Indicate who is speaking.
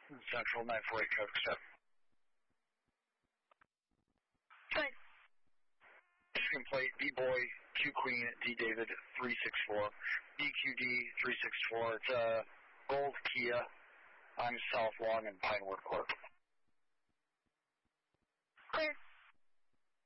Speaker 1: Central 948 traffic stop.
Speaker 2: Good.
Speaker 1: Michigan plate, B-Boy, Q-Queen, D-David, 364, BQD, 364. It's a gold Kia. I'm South Long and Pinewood Court.
Speaker 2: Clear.